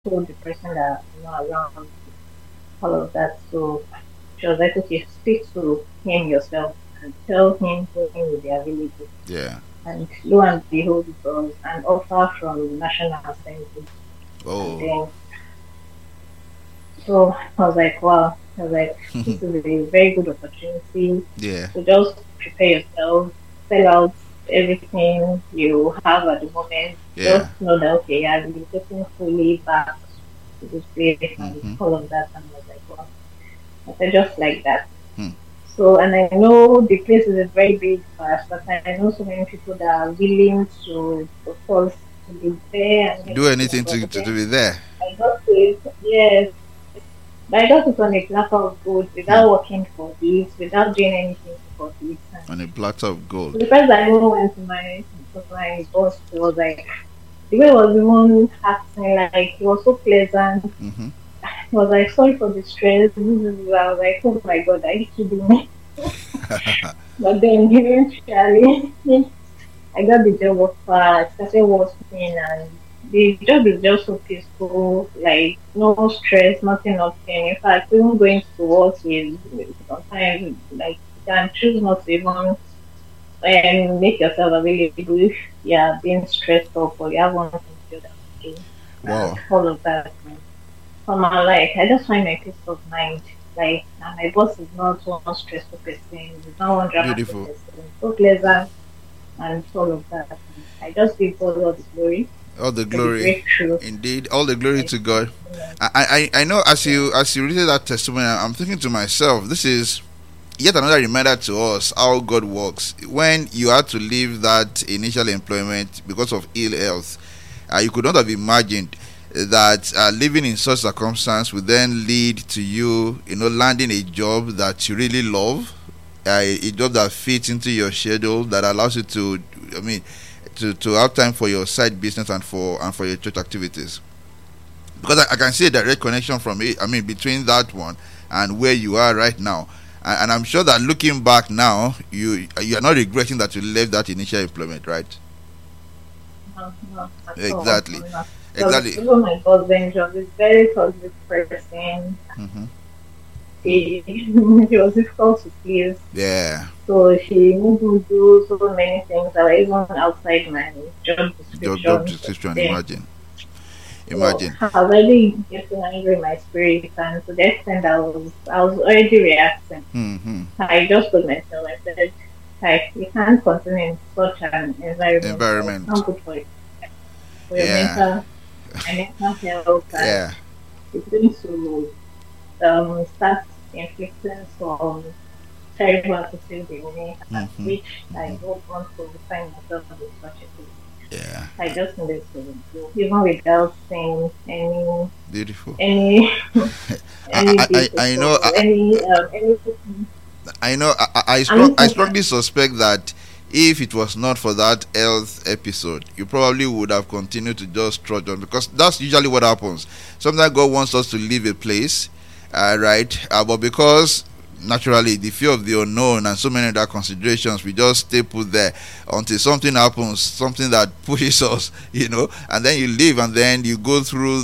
told the person that around all of that. So she was like, okay, speak to him yourself and tell him when he will be available. Yeah. And lo and behold, it was an offer from National Assembly. And Oh. then, so I was like, wow, I was like, this is a very good opportunity. Yeah. So just prepare yourself, sell out everything you have at the moment. Yeah. Just know that, okay, I'll be getting fully back to this place and Mm-hmm. all of that. And I was like, wow, I said, just like that. Hmm. So, and I know the place is a very big fast, but I know so many people that are willing to, of course, to be there and Do everything like anything that. But to then be there I got it, yes, but I got it on a platter of gold hmm. without working for this, without doing anything for this. And On a platter of so gold. the first I even went to my boss, he was like, the way he was even acting, like, he was so pleasant. Mm-hmm. He was like, sorry for the stress. I was like, oh my God, are you kidding me? But then eventually, I got the job offer. I started working, and the job is just so peaceful. Like no stress, nothing, nothing. In fact, even going to work is sometimes like you can choose not to even make yourself available if you are being stressed up or you have one thing to do that to do and Wow. all of that. For my life, I just find my peace of mind. Like, and my boss is not one stressful person. He's not one dramatic Beautiful. person. He's so pleasant and all of that. I just give God all the glory All the for the glory. breakthrough. Indeed. All the glory Yes, to yes, God. yes, I know as yes. you read that testimony, I'm thinking to myself, this is yet another reminder to us how God works. When you had to leave that initial employment because of ill health, you could not have imagined that living in such circumstance would then lead to you, landing a job that you really love, a job that fits into your schedule, that allows you to, I mean, to have time for your side business and for your church activities. Because I can see a direct connection from it. I mean, between that one and where you are right now. And I'm sure that looking back now, you are not regretting that you left that initial employment, right? No, not at all. Exactly. I'm not. Because Exactly. even my husband was a very toxic person. Mm-hmm. He was difficult to please. Yeah. So she made me do so many things that were even outside my job Job description. But description. then, Imagine. so Imagine. I was already getting angry in my spirit, and to the extent I was already reacting. Mm-hmm. I just told myself, I said, like, you can't continue in such an environment. Like, it's Environment. not good for your Yeah. mental health, and Yeah. it's going to start inflicting some terrible attitude in me, at Mm-hmm. which I Mm-hmm. don't want to find myself in such a place. Yeah. I just needed to do, even without saying Beautiful. any any I know. beautiful, anything. I know. I'm I listening. strongly suspect that if it was not for that health episode, you probably would have continued to just trudge on, because that's usually what happens. Sometimes God wants us to leave a place, right? But because naturally the fear of the unknown and so many other considerations, we just stay put there until something happens, something that pushes us, and then you leave, and then you go through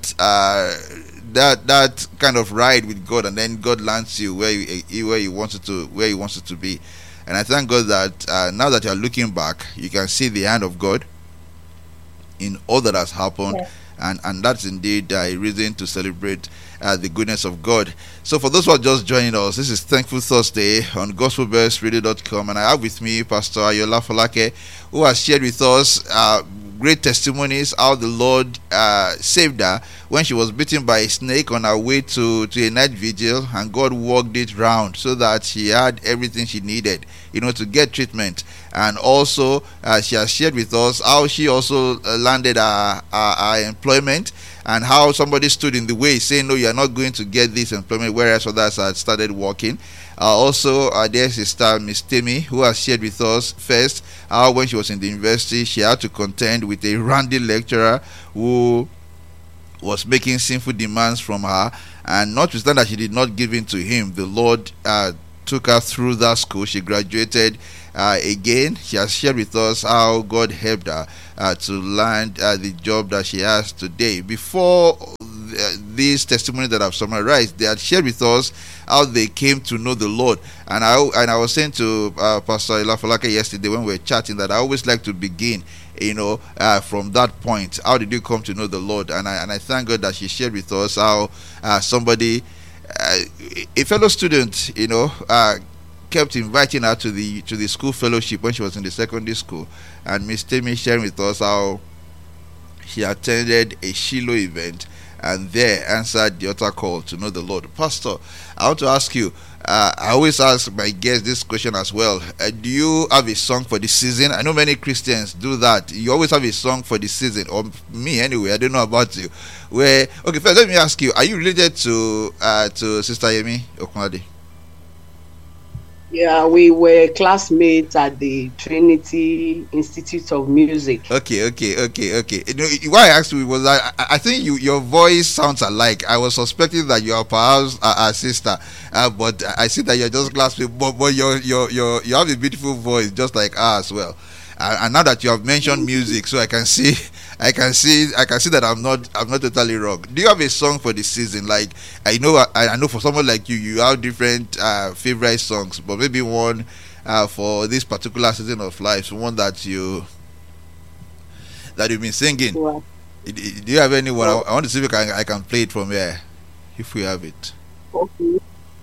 that kind of ride with God, and then God lands you where you wanted to be. And I thank God that now that you're looking back, you can see the hand of God in all that has happened, Yes, and that's indeed a reason to celebrate the goodness of God. So for those who are just joining us, this is Thankful Thursday on gospelbellsradio.com, and I have with me Pastor Ayola Falake, who has shared with us great testimonies how the Lord saved her when she was bitten by a snake on her way to a night vigil, and God worked it round so that she had everything she needed, to get treatment. And also, she has shared with us how she also landed her employment, and how somebody stood in the way saying, no, you are not going to get this employment, whereas others had started working. Also, there's sister Miss Timmy, who has shared with us first how when she was in the university, she had to contend with a randy lecturer who was making sinful demands from her, and notwithstanding that she did not give in to him, the Lord took her through that school. She graduated again. She has shared with us how God helped her to land the job that she has today. Before these testimonies that I've summarized, they had shared with us how they came to know the Lord. And I was saying to Pastor Ilafalake yesterday when we were chatting that I always like to begin, from that point. How did you come to know the Lord? And I thank God that she shared with us how somebody, a fellow student, kept inviting her to the school fellowship when she was in the secondary school. And Miss Temi sharing with us how she attended a Shiloh event and there answered the altar call to know the Lord. Pastor, I want to ask you, I always ask my guests this question as well. Do you have a song for the season? I know many Christians do that. You always have a song for the season, or me anyway. I don't know about you. Okay, first let me ask you: are you related to Sister Yemi Okunade? Yeah, we were classmates at the Trinity Institute of Music. Okay. Why I asked you was that I think your voice sounds alike. I was suspecting that you are perhaps a sister, but I see that you're just classmates. But you have a beautiful voice, just like her as well. And now that you have mentioned music, so I can see that I'm not totally wrong. Do you have a song for the season? Like I know for someone like you have different favorite songs, but maybe one for this particular season of life, one that you've been singing. What? Do you have anyone? I want to see if I can play it from here, if we have it. Okay.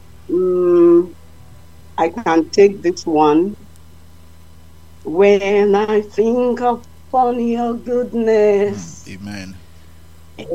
I can take this one. When I think upon your goodness Amen.